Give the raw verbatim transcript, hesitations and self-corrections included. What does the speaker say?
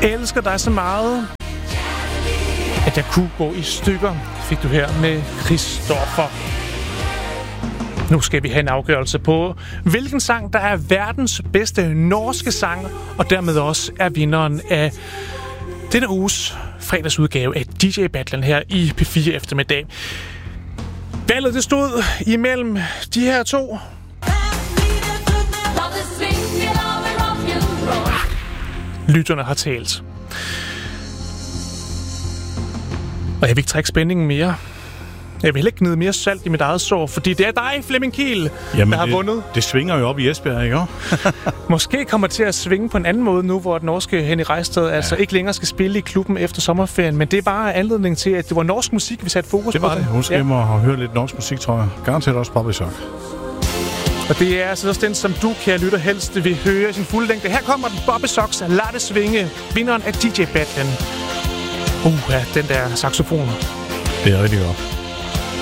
Elsker dig så meget, at jeg kunne gå i stykker, fik du her med Christoffer. Nu skal vi have en afgørelse på, hvilken sang, der er verdens bedste norske sang, og dermed også er vinderen af denne uges fredagsudgave af D J-battlen her i P fire eftermiddag. Valget det stod imellem de her to. Lytterne har talt. Og jeg vil ikke trække spændingen mere. Jeg vil heller ikke gnide mere salt i mit eget sår, fordi det er dig, Flemming Kiel, Jamen der har det, vundet. Det svinger jo op i Esbjerg, ikke? Måske kommer det til at svinge på en anden måde nu, hvor den norske Henny Reisted ja. altså ikke længere skal spille i klubben efter sommerferien. Men det er bare anledning til, at det var norsk musik, vi satte fokus det på. Det var det. Hun skal ja. mig høre lidt norsk musik, tror jeg. Garanteret også Bobby Sock. Og det er altså også den, som du, kære lytter, helst vil høre i sin fulde længde. Her kommer den, Bobby Socks, Lad det svinge, vinderen af D J-battlen. Uh, ja, den der saxofon. Det er rigtig godt.